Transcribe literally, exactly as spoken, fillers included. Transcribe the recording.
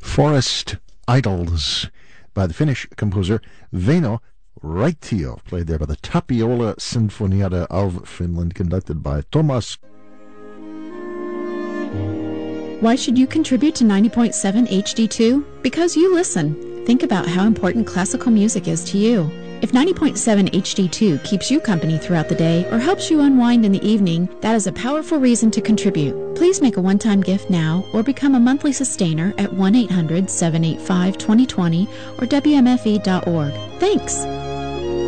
Forest Idols by the Finnish composer Väinö Raitio, played there by the Tapiola Sinfonietta of Finland, conducted by Thomas. Why should you contribute to ninety point seven H D two? Because you listen. Think about how important classical music is to you. If ninety point seven H D two keeps you company throughout the day or helps you unwind in the evening, that is a powerful reason to contribute. Please make a one-time gift now or become a monthly sustainer at one eight hundred, seven eight five, two zero two zero or W M F E dot org. Thanks!